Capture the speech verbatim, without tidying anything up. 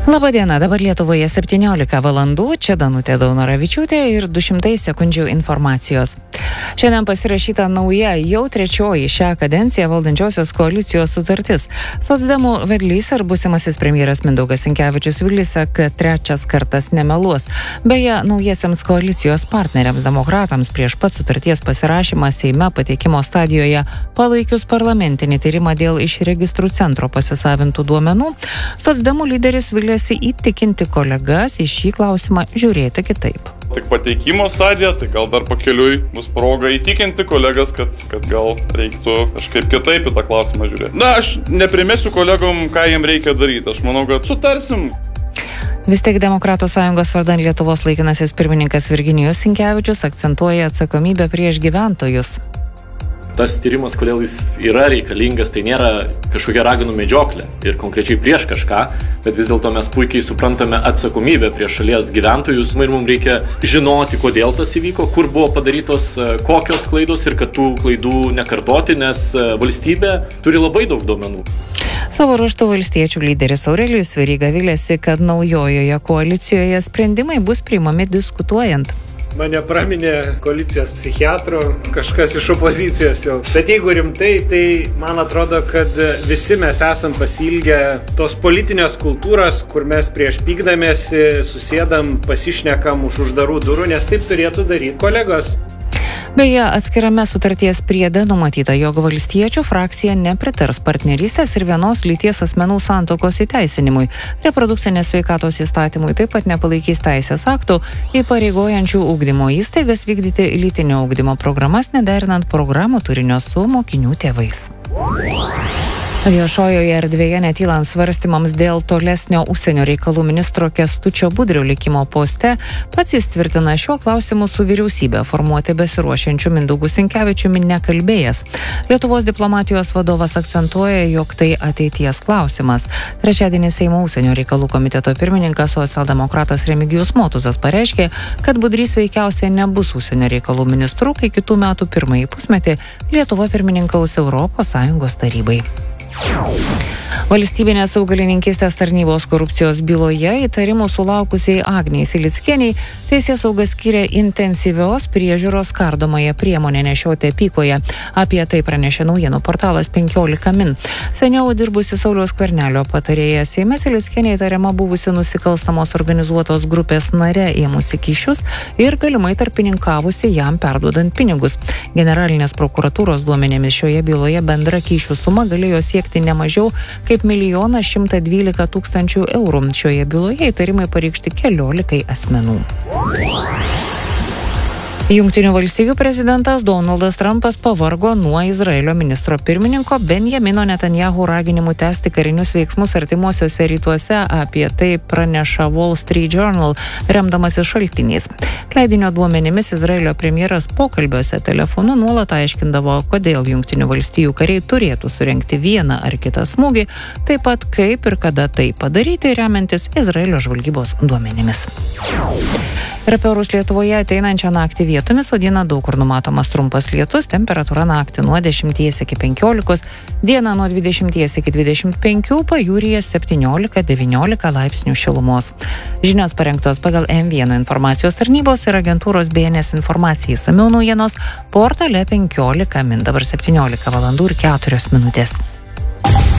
Labadiena, dabar Lietuvoje septyniolika valandų, čia Danutė Daunoravičiūtė ir du šimtai sekundžių informacijos. Šiandien pasirašyta nauja, jau trečioji šią kadenciją valdančiosios koalicijos sutartis. Socdemų vedlys ir būsimasis premjeras Mindaugas Sinkevičius vylėsi, kad trečias kartas nemeluos. Beje, naujiesiems koalicijos partneriams demokratams prieš pat sutarties pasirašymą Seime pateikimo stadijoje palaikius parlamentinį tyrimą dėl iš registrų centro pasisavintų duomenų, Socdemų lyderis vylėsi įtikinti kolegas į šį klausimą žiūrėti kitaip. Tik pateikimo stadija, tai gal dar pakeliui bus proga įtikinti kolegas, kad, kad gal reiktų kažkaip kitaip į tą klausimą žiūrėti. Na, aš neprimesiu kolegom, ką jiem reikia daryti. Aš manau, kad sutarsim. Vis tiek Demokratų sąjungos vardan Lietuvos laikinasis pirmininkas Virginijus Sinkevičius akcentuoja atsakomybę prieš gyventojus. Tas tyrimas, kodėl jis yra reikalingas, tai nėra kažkokia raganų medžioklė ir konkrečiai prieš kažką, bet vis dėlto mes puikiai suprantame atsakomybę prieš šalies gyventojus ir mums reikia žinoti, kodėl tas įvyko, kur buvo padarytos kokios klaidos ir kad tų klaidų nekartoti, nes valstybė turi labai daug duomenų. Savo ruožtu valstiečių lyderis Aurelijus Veryga vylėsi, kad naujojoje koalicijoje sprendimai bus priimami diskutuojant. Mane praminė koalicijos psichiatro, kažkas iš opozicijos jau. Bet jeigu rimtai, tai man atrodo, kad visi mes esam pasilgę tos politinės kultūros, kur mes prieš pykdamėsi susėdam, pasišnekam už uždarų durų, nes taip turėtų daryti kolegos. Beje, atskirame sutarties priede numatyta, jog valstiečių frakcija nepritars partnerystės ir vienos lyties asmenų santuokos įteisinimui, reprodukcinės sveikatos įstatymui, taip pat nepalaikys teisės aktų įpareigojančių ugdymo įstaigas vykdyti lytinio ugdymo programas, nederinant programų turinio su mokinių tėvais. Viešojoje erdvėje netylant svarstymams dėl tolesnio užsienio reikalų ministro Kęstučio Budrio likimo poste, pats jis tvirtina šiuo klausimu su vyriausybė formuoti besiruošiančiu Mindaugu Sinkevičiumi nekalbėjęs. Lietuvos diplomatijos vadovas akcentuoja, jog tai ateities klausimas. Trečiadienį Seimo užsienio reikalų komiteto pirmininkas socialdemokratas Remigijus Motuzas pareiškė, kad Budrys veikiausiai nebus užsienio reikalų ministru, kai kitų metų pirmąjį pusmetį Lietuva pirmininkaus Europos Sąjungos tarybai. Valstybinės augalininkystės tarnybos korupcijos byloje įtarimų sulaukusiai Agnei Silickienei teisėsauga skyrė intensyvios priežiūros kardomąją priemonę nešioti apykoje. Apie tai pranešė naujienų portalas penkiolika min. Seniau dirbusi Sauliaus Skvernelio patarėja Seime Silickienė įtariama buvusi nusikalstamos organizuotos grupės nare ėmusi kyšius ir galimai tarpininkavusi jam perduodant pinigus. Generalinės prokuratūros duomenėmis šioje byloje bendra kyšių suma galėjo siekti ne mažiau kaip milijoną šimtą dvylika tūkstančių eurų. Šioje byloje įtarimai pareikšti keliolikai asmenų. Jungtinių valstijų prezidentas Donaldas Trumpas pavargo nuo Izraelio ministro pirmininko Benjamino Netanyahu raginimų tęsti karinius veiksmus artimuosiuose rytuose. Apie tai praneša Wall Street Journal, remdamasis šaltiniais. Leidinio duomenimis Izraelio premjeras pokalbiuose telefonu nuolat aiškindavo, kodėl Jungtinių valstijų kariai turėtų surengti vieną ar kitą smūgį, taip pat kaip ir kada tai padaryti, remiantis Izraelio žvalgybos duomenimis. Ir apie orus Lietuvoje ateinančią naktį vietomis, o dieną daug kur numatomas trumpas lietus, temperatūra naktį nuo dešimties iki penkiolikos, dieną nuo dvidešimties iki dvidešimt penkių, pajūryje septyniolika devyniolika laipsnių šilumos. Žinios parengtos pagal M vienas informacijos tarnybos ir agentūros B N S informacijai išsamiau naujienos portale penkiolika min, dabar septyniolika valandų ir keturios minutės.